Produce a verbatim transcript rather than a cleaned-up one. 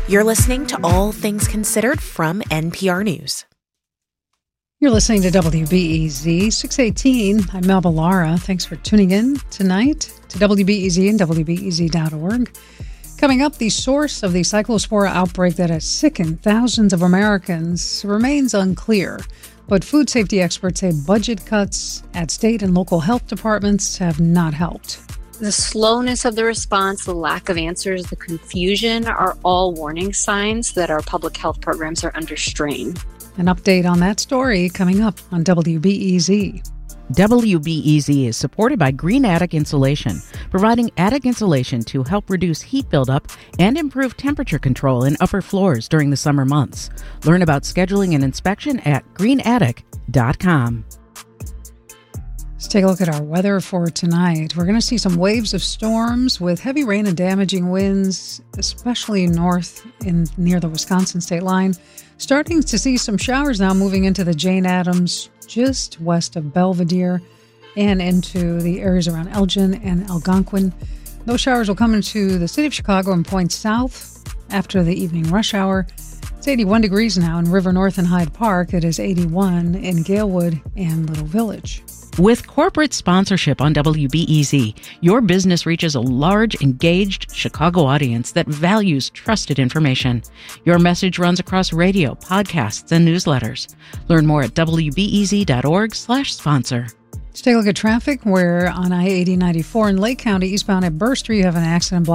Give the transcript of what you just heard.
You're listening to All Things Considered from N P R News. You're listening to W B E Z six eighteen. I'm Melba Lara. Thanks for tuning in tonight to W B E Z and W B E Z dot org. Coming up, the source of the cyclospora outbreak that has sickened thousands of Americans remains unclear. But food safety experts say budget cuts at state and local health departments have not helped. The slowness of the response, the lack of answers, the confusion are all warning signs that our public health programs are under strain. An update on that story coming up on W B E Z. W B E Z is supported by Green Attic Insulation, providing attic insulation to help reduce heat buildup and improve temperature control in upper floors during the summer months. Learn about scheduling an inspection at green attic dot com. Let's take a look at our weather for tonight. We're going to see some waves of storms with heavy rain and damaging winds, especially north in near the Wisconsin state line. Starting to see some showers now moving into the Jane Addams, just west of Belvedere, and into the areas around Elgin and Algonquin. Those showers will come into the city of Chicago and point south after the evening rush hour. It's eighty-one degrees now in River North and Hyde Park. It is eighty-one in Galewood and Little Village. With corporate sponsorship on W B E Z, your business reaches a large, engaged Chicago audience that values trusted information. Your message runs across radio, podcasts, and newsletters. Learn more at W B E Z dot org slash sponsor. Let's take a look at traffic, where on I eighty ninety-four in Lake County, eastbound at Burr Street, you have an accident block